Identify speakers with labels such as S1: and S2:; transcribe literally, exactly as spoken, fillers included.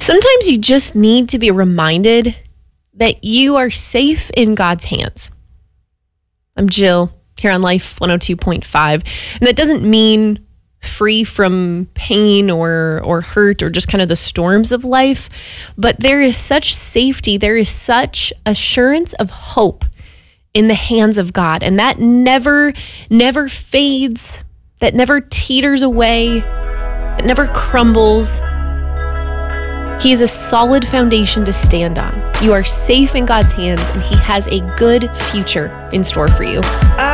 S1: Sometimes you just need to be reminded that you are safe in God's hands. I'm Jill, here on Life one oh two point five. And that doesn't mean free from pain or or hurt or just kind of the storms of life, but there is such safety, there is such assurance of hope in the hands of God. And that never, never fades, that never teeters away, it never crumbles. He is a solid foundation to stand on. You are safe in God's hands, and He has a good future in store for you.